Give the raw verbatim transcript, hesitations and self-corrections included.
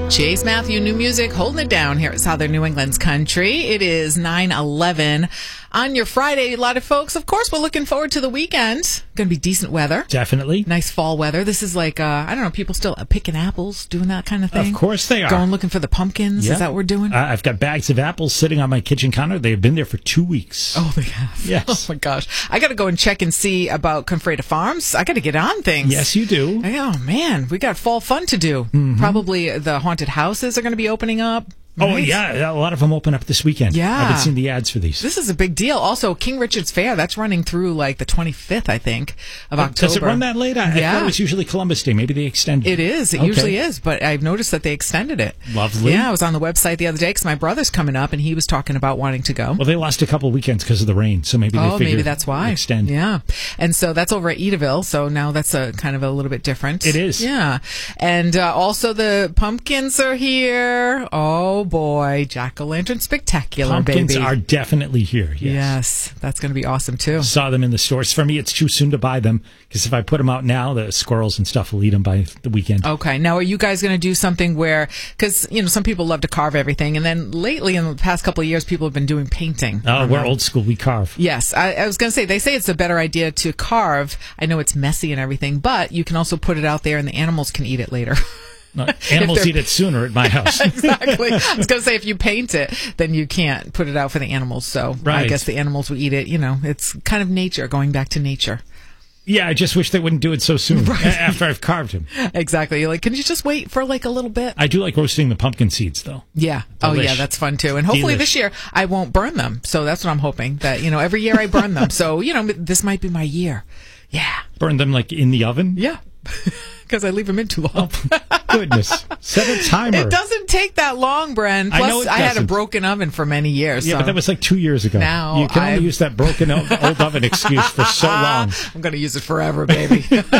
Chase Matthew, new music, holding it down here at Southern New England's Country. It is nine eleven on your Friday. A lot of folks, of course, we're looking forward to the weekend. Going to be decent weather. Definitely. Nice fall weather. This is like, uh, I don't know, people still picking apples, doing that kind of thing. Of course they are. Going looking for the pumpkins. Yep. Is that what we're doing? Uh, I've got bags of apples sitting on my kitchen counter. They've been there for two weeks. Oh, they have? Yes. Oh, my gosh. I got to go and check and see about Confreda Farms. I got to get on things. Yes, you do. Oh, man. We got fall fun to do. Mm-hmm. Probably the haunted houses are going to be opening up. Oh, Right? yeah. A lot of them open up this weekend. Yeah. I've been seeing the ads for these. This is a big deal. Also, King Richard's Fair, that's running through like the twenty-fifth, I think, of October. Does it run that late? I, yeah. I thought it was usually Columbus Day. Maybe they extended it. It is. It okay. usually is, but I've noticed that they extended it. Lovely. Yeah, I was on the website the other day because my brother's coming up, and he was talking about wanting to go. Well, they lost a couple weekends because of the rain, so maybe they oh, figured maybe that's why. Extend. Yeah. And so that's over at Edaville, so now that's a kind of a little bit different. It is. Yeah. And uh, also the pumpkins are here. Oh, boy. Jack-o'-lantern spectacular, Pumpkins baby. are definitely here. Yes. Yes, that's going to be awesome, too. Saw them in the stores. For me, it's too soon to buy them because if I put them out now, the squirrels and stuff will eat them by the weekend. Okay. Now, are you guys going to do something where, because, you know, some people love to carve everything, and then lately, in the past couple of years, people have been doing painting. Oh, we're old school. We carve. Yes. I, I was going to say, they say it's a better idea to carve. I know it's messy and everything, but you can also put it out there and the animals can eat it later. No, animals eat it sooner at my house. Exactly. I was going to say, if you paint it, then you can't put it out for the animals. So right. I guess the animals will eat it. You know, it's kind of nature, going back to nature. Yeah, I just wish they wouldn't do it so soon right. after I've carved him. Exactly. You're like, can you just wait for like a little bit? I do like roasting the pumpkin seeds, though. Yeah. Delish. Oh, yeah, that's fun, too. And hopefully Delish. this year I won't burn them. So that's what I'm hoping, that, you know, every year I burn them. So, you know, this might be my year. Yeah. Burn them, like, in the oven? Yeah. Because I leave them in too long. Oh, goodness. Set a timer. It doesn't take that long, Bren. Plus, I, know it I had a doesn't. broken oven for many years. Yeah, so. but that was like two years ago. Now you can I've... only use that broken old oven excuse for so long. I'm going to use it forever, baby.